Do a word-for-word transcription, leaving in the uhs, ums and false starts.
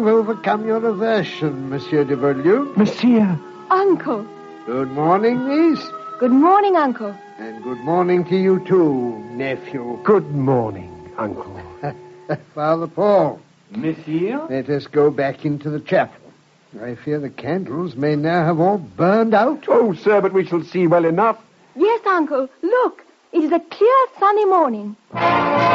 Overcome your aversion, Monsieur de Beaulieu. Monsieur. Uncle. Good morning, niece. Good morning, Uncle. And good morning to you, too, nephew. Good morning, Uncle. Father Paul. Monsieur? Let us go back into the chapel. I fear the candles may now have all burned out. Oh, sir, but we shall see well enough. Yes, Uncle. Look, it is a clear sunny morning.